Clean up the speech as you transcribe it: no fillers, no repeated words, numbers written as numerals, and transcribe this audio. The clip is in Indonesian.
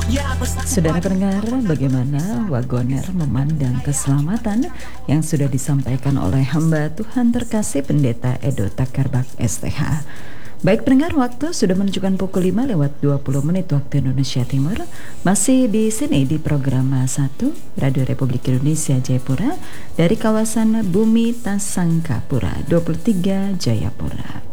Saudara pendengar, bagaimana Wagoner memandang keselamatan yang sudah disampaikan oleh hamba Tuhan terkasih Pendeta Edo Takarbak STH. Baik pendengar, waktu sudah menunjukkan pukul 5 lewat 20 menit waktu Indonesia Timur. Masih di sini di program 1 Radio Republik Indonesia Jayapura dari kawasan Bumi Tasangkapura 23 Jayapura.